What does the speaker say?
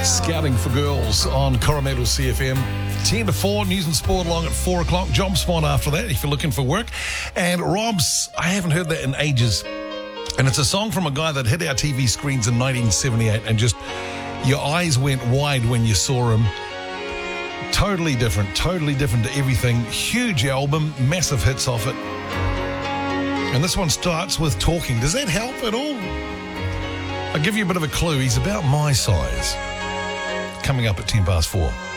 Scouting for Girls on Coromandel CFM. 10 to 4, news and sport along at 4 o'clock. Job spot after that if you're looking for work. And Rob's, I haven't heard that in ages. And it's a song from a guy that hit our TV screens in 1978 and just your eyes went wide when you saw him. Totally different to everything. Huge album, massive hits off it. And this one starts with Talking. Does that help at all? I'll give you a bit of a clue. He's about my size. Coming up at 4:10.